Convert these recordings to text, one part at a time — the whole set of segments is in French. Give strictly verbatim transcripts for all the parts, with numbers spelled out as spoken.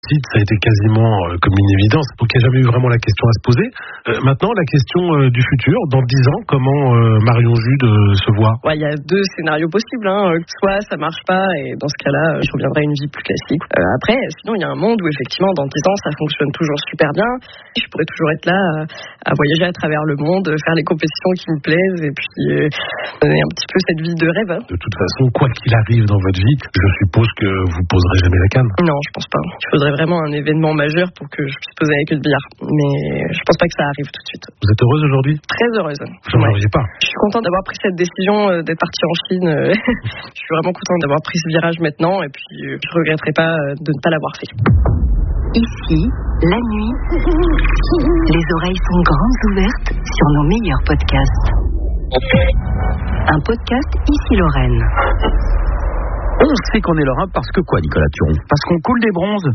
titre, ça a été quasiment euh, comme une évidence. Donc il n'y a jamais eu vraiment la question à se poser. Euh, maintenant, la question euh, du futur, dans dix ans, comment euh, Marion Jude euh, se voit ? Ouais, il y a deux scénarios possibles. Hein. Soit ça marche pas et dans ce cas-là, je reviendrai à une vie plus classique. Euh, après, sinon, il y a un monde où effectivement, dans dix ans, ça fonctionne toujours super bien. Je pourrais toujours être là à, à voyager à travers le monde, faire les compétitions qui me plaisent et puis euh, donner un petit peu cette vie de rêve. Hein. De toute façon, quoi qu'il arrive dans votre vie, je suppose que vous poserez jamais la canne. Non, je pense pas. Il faudrait vraiment un événement majeur pour que je puisse poser avec le billard. Mais je pense pas que ça arrive tout de suite. Vous êtes heureuse aujourd'hui ? Très heureuse. Vous n'en auriez pas ? Je suis contente d'avoir pris cette décision d'être partie en Chine. Je suis vraiment contente d'avoir pris ce virage maintenant et puis je regretterai pas de ne pas l'avoir fait. Ici, la nuit, les oreilles sont grandes ouvertes sur nos meilleurs podcasts. Un podcast Ici Lorraine. On sait qu'on est Lorrain parce que quoi, Nicolas Turon ? Parce qu'on coule des bronzes.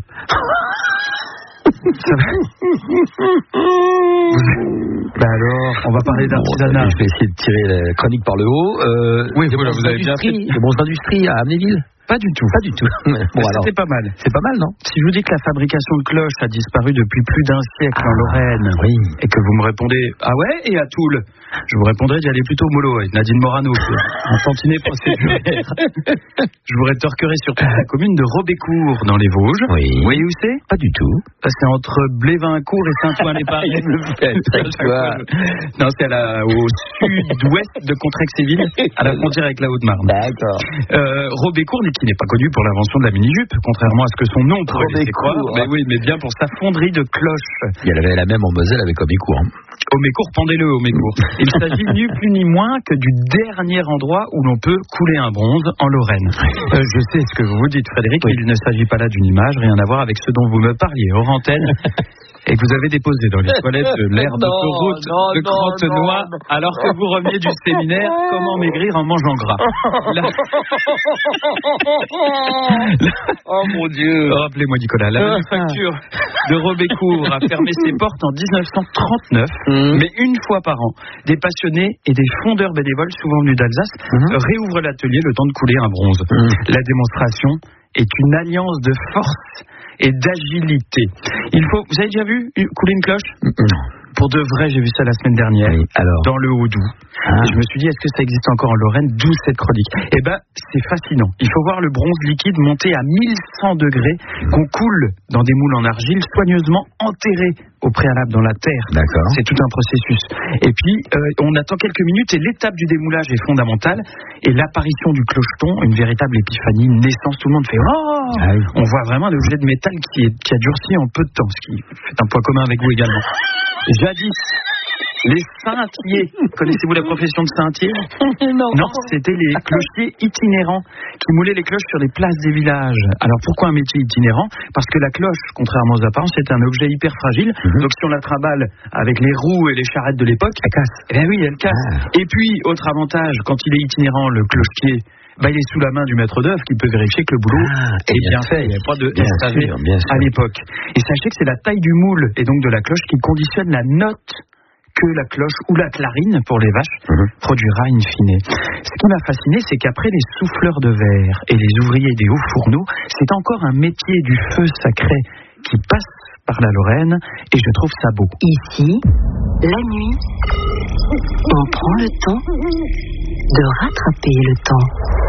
Bah alors, on va parler d'artisanat. Bon, je vais essayer de tirer la chronique par le haut. Euh, oui, voilà, vous avez bien fait. Les bronzes d'industrie à Amnéville ? Pas du tout. Pas du tout. Bon, alors, c'est pas mal. C'est pas mal, non ? Si je vous dis que la fabrication de cloches a disparu depuis plus d'un siècle ah, en Lorraine, oui. Et que vous me répondez « Ah ouais ?» et à Toul, je vous répondrai d'y aller plutôt mollo avec Nadine Morano, un tantinet procéduraire. Je vous rétorquerai sur la commune de Robécourt, dans les Vosges. Oui. Vous voyez où c'est ? Pas du tout. C'est entre Blévincourt et Saint-Ouen-les-Paris. Non, c'est à la, au sud-ouest de Contrexéville, à la frontière avec la Haute-Marne. D'accord. Euh, Robécourt qui n'est pas connu pour l'invention de la mini-jupe, contrairement à ce que son nom pourrait laisser croire. Mais oui, mais bien pour sa fonderie de cloches. Il y avait la même en Moselle avec Homécourt. Hein. Homécourt, pendez-le, Homécourt. Il s'agit ni plus ni moins que du dernier endroit où l'on peut couler un bronze en Lorraine. Euh, je sais ce que vous vous dites, Frédéric, oui. Il ne s'agit pas là d'une image, rien à voir avec ce dont vous me parliez, hors antenne. Et que vous avez déposé dans les toilettes de l'aire d'autoroute de Crantenoy, alors que vous reveniez du séminaire « Comment maigrir en mangeant gras ». La... Oh mon Dieu. Rappelez-moi, Nicolas, la manufacture de Robécourt a fermé ses portes en dix-neuf cent trente-neuf, mmh. Mais une fois par an, des passionnés et des fondeurs bénévoles, souvent venus d'Alsace, mmh. réouvrent l'atelier le temps de couler un bronze. Mmh. La démonstration est une alliance de force et d'agilité. Il faut, vous avez déjà vu couler une cloche ? Non. Pour de vrai, j'ai vu ça la semaine dernière, oui, alors. Dans le Haut-Doubs. Ah. Je me suis dit, est-ce que ça existe encore en Lorraine ? D'où cette chronique. Eh ben, c'est fascinant. Il faut voir le bronze liquide monter à mille cent degrés, qu'on coule dans des moules en argile, soigneusement enterrés au préalable dans la terre. D'accord. C'est tout un processus. Et puis, euh, on attend quelques minutes et l'étape du démoulage est fondamentale. Et l'apparition du clocheton, une véritable épiphanie, une naissance, tout le monde fait « Oh !» ah oui. On voit vraiment l'objet de métal qui, est, qui a durci en peu de temps, ce qui fait un point commun avec vous également. Jadis, les saintiers. Connaissez-vous la profession de saintier ? Non. Non, c'était les clochers itinérants qui moulaient les cloches sur les places des villages. Alors pourquoi un métier itinérant ? Parce que la cloche, contrairement aux apparences, c'est un objet hyper fragile. Mm-hmm. Donc si on la trimballe avec les roues et les charrettes de l'époque, elle casse. Eh bien oui, elle casse. Ah. Et puis, autre avantage, quand il est itinérant, le clochetier, bah, il est sous la main du maître d'œuvre qui peut vérifier que le boulot ah, est bien, bien fait. Il n'y a pas de S A V à l'époque. Et sachez que c'est la taille du moule et donc de la cloche qui conditionne la note que la cloche ou la clarine pour les vaches mmh. produira in fine. Ce qui m'a fasciné, c'est qu'après les souffleurs de verre et les ouvriers des hauts fourneaux, c'est encore un métier du feu sacré qui passe par la Lorraine et je trouve ça beau. Ici, la nuit, on prend le temps de rattraper le temps.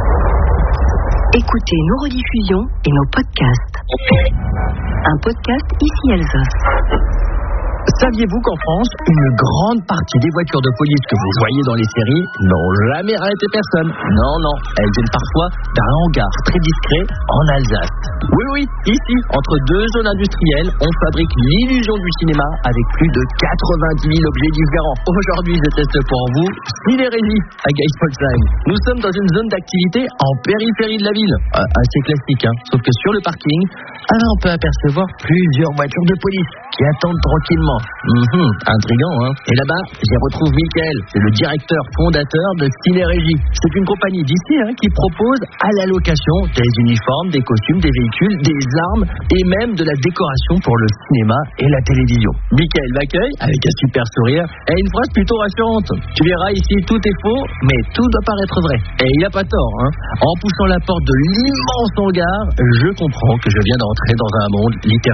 Écoutez nos rediffusions et nos podcasts. Un podcast Ici Alsace. Saviez-vous qu'en France, une grande partie des voitures de police que vous voyez dans les séries n'ont jamais arrêté personne ? Non, non, elles viennent parfois d'un hangar très discret en Alsace. Oui, oui, ici, entre deux zones industrielles, on fabrique l'illusion du cinéma avec plus de quatre-vingt-dix mille objets différents. Aujourd'hui, je teste pour vous Ciné-Régie à Geisbolsheim. Nous sommes dans une zone d'activité en périphérie de la ville. Euh, assez classique, hein. Sauf que sur le parking, alors on peut apercevoir plusieurs voitures de police qui attendent tranquillement. Mmh, intriguant, hein. Et là-bas, j'y retrouve Michael, c'est le directeur fondateur de Ciné-Régie. C'est une compagnie d'ici hein, qui propose à la location des uniformes, des costumes, des véhicules, des armes et même de la décoration pour le cinéma et la télévision. Michael m'accueille avec un super sourire et une phrase plutôt rassurante. Tu verras ici, tout est faux, mais tout doit paraître vrai. Et il n'a pas tort, hein. En poussant la porte de l'immense hangar, je comprends que je viens d'entrer dans un monde littéraire.